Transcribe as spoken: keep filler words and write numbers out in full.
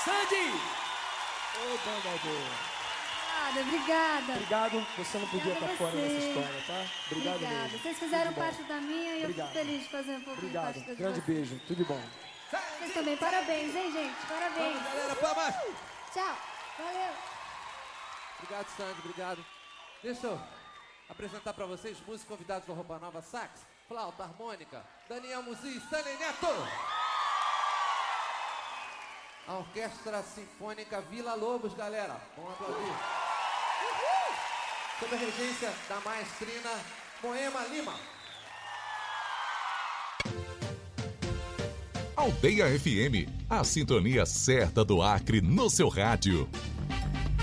Sandy! Ô, banda boa. Obrigada, obrigada. Obrigado, você não podia Obrigada estar fora você. dessa história, tá? Obrigado Obrigada. mesmo. Vocês fizeram Tudo bom. parte da minha e Obrigado. eu fico feliz de fazer um pouquinho Obrigado. parte da de Grande vocês. beijo, tudo de bom. Vocês também, parabéns, hein, gente? Parabéns. Vamos, galera, palmas. Tchau. Valeu. Obrigado, Sandy, obrigado. Deixa eu apresentar pra vocês músicos convidados do Roupa Nova: sax, flauta, harmônica, Daniel Muzi, Stanley Neto. A Orquestra Sinfônica Vila Lobos, galera. Vamos aplaudir. Uhul! Sob a regência da maestrina Moema Lima. Aldeia F M, a sintonia certa do Acre no seu rádio.